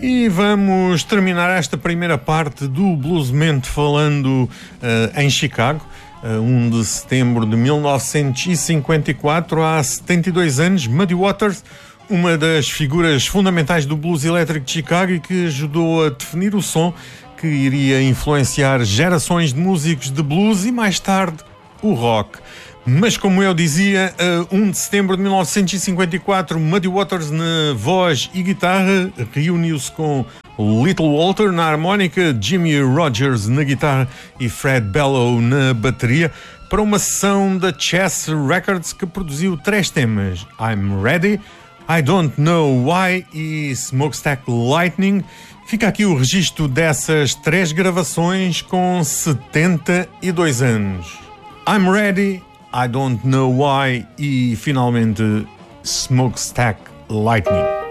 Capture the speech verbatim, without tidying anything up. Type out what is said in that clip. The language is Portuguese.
E vamos terminar esta primeira parte do Bluesmente falando uh, em Chicago. Uh, um de setembro de mil novecentos e cinquenta e quatro, há setenta e dois anos, Muddy Waters, uma das figuras fundamentais do blues elétrico de Chicago e que ajudou a definir o som que iria influenciar gerações de músicos de blues e mais tarde o rock. Mas como eu dizia, uh, um de setembro de mil novecentos e cinquenta e quatro, Muddy Waters na voz e guitarra reuniu-se com Little Walter na harmónica, Jimmy Rogers na guitarra e Fred Bellow na bateria para uma sessão da Chess Records que produziu três temas: I'm Ready, I Don't Know Why e Smokestack Lightning. Fica aqui o registro dessas três gravações com setenta e dois anos. I'm Ready, I Don't Know Why e finalmente Smokestack Lightning.